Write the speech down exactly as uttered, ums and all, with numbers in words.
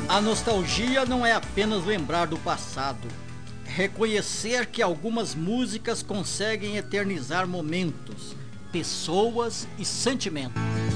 A nostalgia não é apenas lembrar do passado, é reconhecer que algumas músicas conseguem eternizar momentos, pessoas e sentimentos.